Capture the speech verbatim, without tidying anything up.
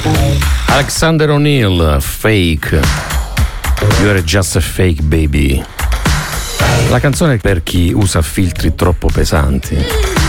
Alexander O'Neal, Fake. You're just a fake baby. La canzone è per chi usa filtri troppo pesanti.